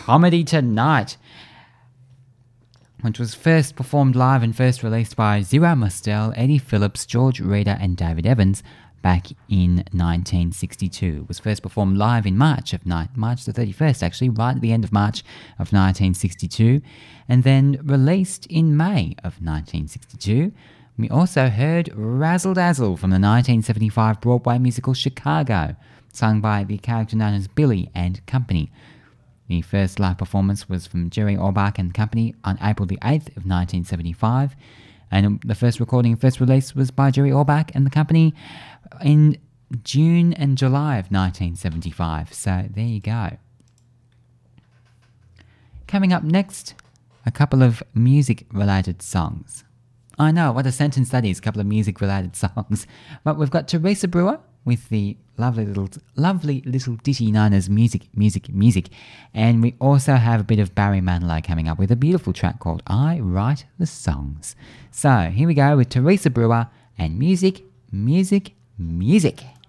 Comedy Tonight, which was first performed live and first released by Zero Mostel, Eddie Phillips, George Reader and David Evans back in 1962. It was first performed live in March the 31st, actually, right at the end of March of 1962, and then released in May of 1962. We also heard Razzle Dazzle from the 1975 Broadway musical Chicago, sung by the character known as Billy and Company. The first live performance was from Jerry Orbach and Company on April the 8th of 1975, and the first recording and first release was by Jerry Orbach and the Company in June and July of 1975. So there you go. Coming up next, a couple of music-related songs. I know, what a sentence that is, a couple of music-related songs. But we've got Teresa Brewer with the lovely little ditty known as Music, Music, Music. And we also have a bit of Barry Manilow coming up with a beautiful track called I Write the Songs. So here we go with Teresa Brewer and Music, Music, Music.